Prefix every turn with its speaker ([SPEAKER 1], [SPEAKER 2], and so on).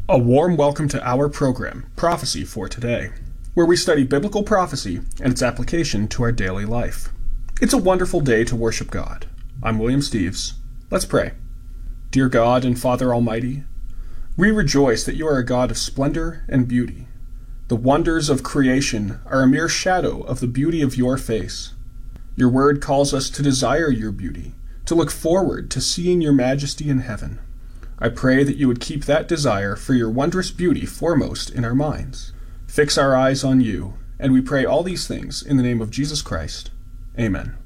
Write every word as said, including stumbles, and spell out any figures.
[SPEAKER 1] A warm welcome to our program, Prophecy for Today, where we study biblical prophecy and its application to our daily life. It's a wonderful day to worship God. I'm William Steves. Let's pray. Dear God and Father Almighty, we rejoice that you are a God of splendor and beauty. The wonders of creation are a mere shadow of the beauty of your face. Your word calls us to desire your beauty, to look forward to seeing your majesty in heaven. I pray that you would keep that desire for your wondrous beauty foremost in our minds. Fix our eyes on you, and we pray all these things in the name of Jesus Christ. Amen.